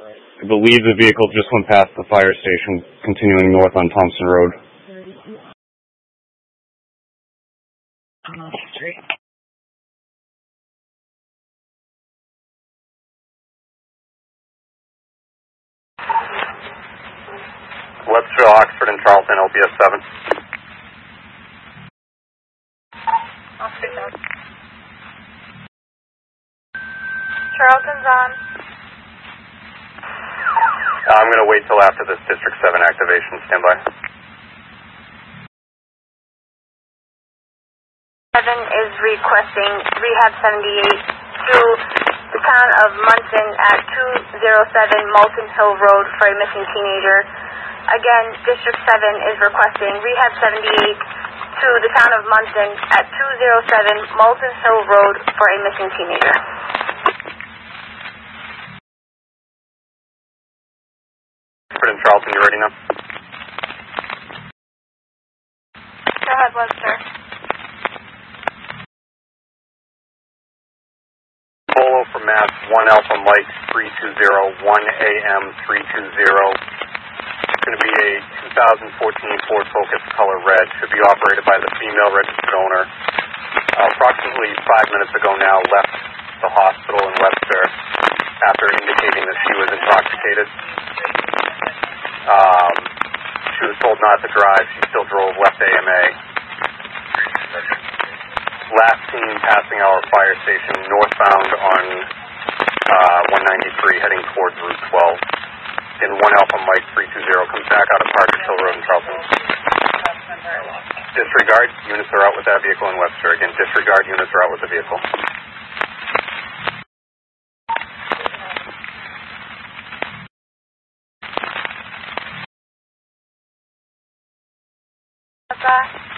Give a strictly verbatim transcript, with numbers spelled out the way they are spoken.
I believe the vehicle just went past the fire station, continuing north on Thompson Road. Webster, Oxford, and Charlton, L P S seven. Oxford, Charlton's on. Uh, I'm going to wait till after this District seven activation. Stand by. seven is requesting Rehab seventy-eight to the town of Munson at two oh seven Moulton Hill Road for a missing teenager. Again, District seven is requesting Rehab seventy-eight to the town of Munson at two oh seven Moulton Hill Road for a missing teenager. Oxford and Charlton, you ready now? Go ahead, Webster. Polo for Mass one Alpha Mike three two zero, one A M three two zero. It's going to be a two thousand fourteen Ford Focus color red. Should be operated by the female registered owner. Uh, approximately five minutes ago now left the hospital in Webster after indicating that she was intoxicated. Um, she was told not to drive. She still drove, left A M A. Last seen passing our fire station northbound on uh, one ninety-three heading towards Route twelve. In one Alpha Mike three two zero comes back out of Partridge Hill Road in Charlton. Disregard, units are out with that vehicle in Webster. Again, disregard, units are out with the vehicle. What's that?